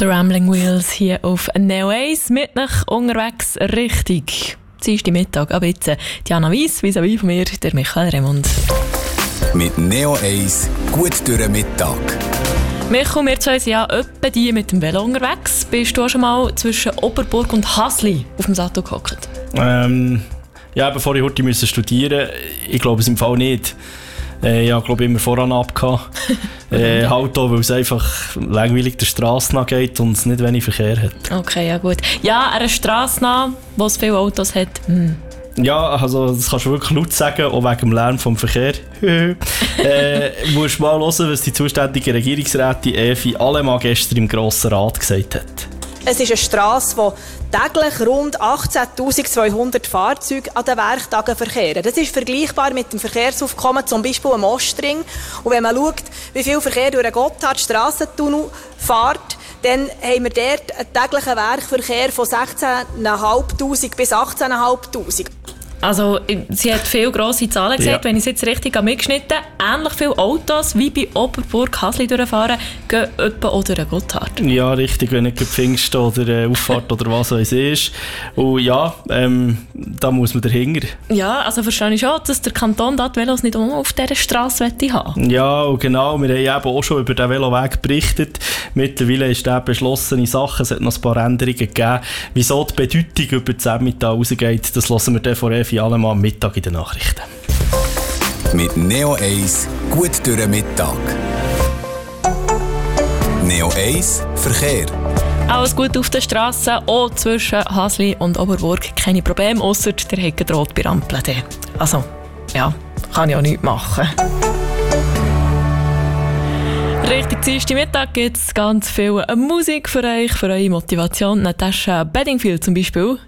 The Rambling Wheels hier auf Neo Ace mit nach unterwegs richtig. Dienstagmittag, aber jetzt Diana Weiss, vis-à-vis von mir, der Michael Remund. Mit Neo Ace gut durch den Mittag. Michael, wir zwei sind ja etwa die mit dem Velo unterwegs. Bist du auch schon mal zwischen Oberburg und Hasli auf dem Sattel gehockt? Ja, bevor ich heute studieren musste, ich glaube es im Fall nicht. Ich habe immer voran abgehabt. Halt auch, weil es einfach langweilig der Strasse nach geht und es nicht wenig Verkehr hat. Okay, ja gut. Ja, eine Strasse nach, wo es viele Autos hat. Ja, also das kannst du wirklich laut sagen, auch wegen dem Lärm vom Verkehr. Musst mal hören, was die zuständige Regierungsrätin Evi Allemann gestern im Grossen Rat gesagt hat. Es ist eine Strasse, wo täglich rund 18'200 Fahrzeuge an den Werktagen verkehren. Das ist vergleichbar mit dem Verkehrsaufkommen, zum Beispiel am Ostring. Und wenn man schaut, wie viel Verkehr durch den Gotthard-Strassentunnel fährt, dann haben wir dort einen täglichen Werkverkehr von 16'500 bis 18'500. Also, sie hat viele grosse Zahlen gesagt, wenn ich es jetzt richtig mitgeschnitten habe. Ähnlich viele Autos wie bei Oberburg Hasli durchfahren, gehen etwa auch durch den Gotthard. Ja, richtig, wenn nicht Pfingsten oder Auffahrt oder was es ist. Und ja, da muss man dahinter. Ja, also verstehe ich schon, dass der Kanton die Velos nicht auf dieser Strasse haben will. Ja, und genau, wir haben eben auch schon über den Veloweg berichtet. Mittlerweile ist der beschlossene Sache, es hat noch ein paar Änderungen gegeben. Wieso die Bedeutung über das Emmental rausgeht, das hören wir dann von Evi Allemann am Mittag in den Nachrichten. Mit Neo Ace gut durch den Mittag. Neo Ace Verkehr. Alles gut auf der Strasse, auch zwischen Hasli und Oberburg. Keine Probleme, ausser der Hecke droht bei Ampeln. Also, ja, kann ich auch nichts machen. Richtig, Dienstagmittag gibt es ganz viel Musik für euch, für eure Motivation. Natascha Bedingfield zum Beispiel.